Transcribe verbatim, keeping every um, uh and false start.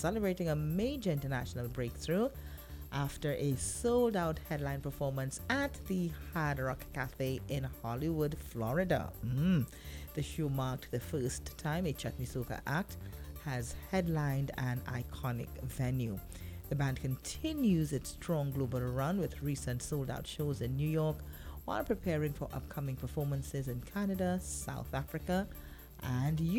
celebrating a major international breakthrough after a sold out headline performance at the Hard Rock Cafe in Hollywood, Florida. Mm. The show marked the first time a chutney soca act has headlined an iconic venue. The band continues its strong global run with recent sold out shows in New York while preparing for upcoming performances in Canada, South Africa, and Europe.